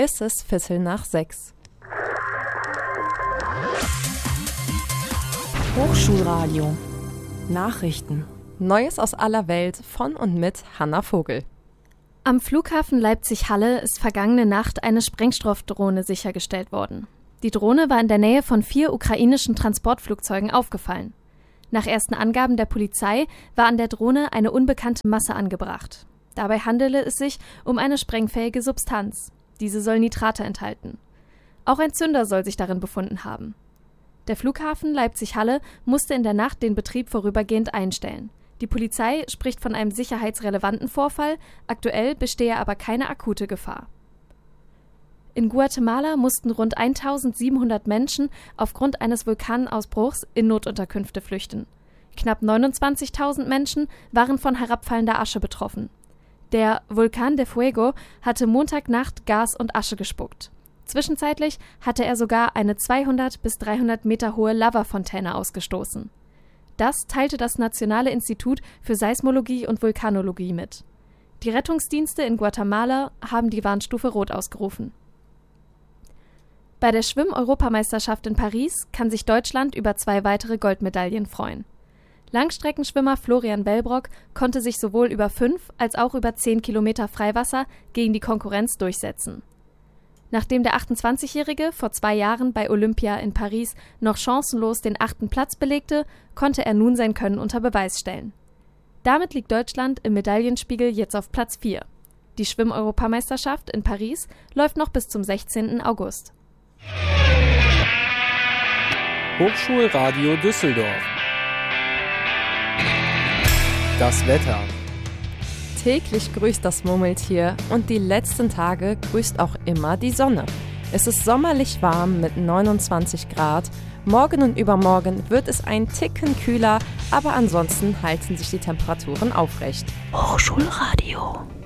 ist es 5:45. Hochschulradio. Nachrichten. Neues aus aller Welt von und mit Hanna Vogel. Am Flughafen Leipzig-Halle ist vergangene Nacht eine Sprengstoffdrohne sichergestellt worden. Die Drohne war in der Nähe von 4 ukrainischen Transportflugzeugen aufgefallen. Nach ersten Angaben der Polizei war an der Drohne eine unbekannte Masse angebracht. Dabei handele es sich um eine sprengfähige Substanz. Diese soll Nitrate enthalten. Auch ein Zünder soll sich darin befunden haben. Der Flughafen Leipzig-Halle musste in der Nacht den Betrieb vorübergehend einstellen. Die Polizei spricht von einem sicherheitsrelevanten Vorfall, aktuell bestehe aber keine akute Gefahr. In Guatemala mussten rund 1700 Menschen aufgrund eines Vulkanausbruchs in Notunterkünfte flüchten. Knapp 29.000 Menschen waren von herabfallender Asche betroffen. Der Vulkan de Fuego hatte Montagnacht Gas und Asche gespuckt. Zwischenzeitlich hatte er sogar eine 200 bis 300 Meter hohe Lavafontäne ausgestoßen. Das teilte das Nationale Institut für Seismologie und Vulkanologie mit. Die Rettungsdienste in Guatemala haben die Warnstufe Rot ausgerufen. Bei der Schwimm-Europameisterschaft in Paris kann sich Deutschland über 2 weitere Goldmedaillen freuen. Langstreckenschwimmer Florian Wellbrock konnte sich sowohl über 5 als auch über 10 Kilometer Freiwasser gegen die Konkurrenz durchsetzen. Nachdem der 28-Jährige vor 2 Jahren bei Olympia in Paris noch chancenlos den 8. Platz belegte, konnte er nun sein Können unter Beweis stellen. Damit liegt Deutschland im Medaillenspiegel jetzt auf Platz 4. Die Schwimm-Europameisterschaft in Paris läuft noch bis zum 16. August. Hochschulradio Düsseldorf. Das Wetter. Täglich grüßt das Murmeltier und die letzten Tage grüßt auch immer die Sonne. Es ist sommerlich warm mit 29 Grad. Morgen und übermorgen wird es ein Ticken kühler, aber ansonsten halten sich die Temperaturen aufrecht. Hochschulradio.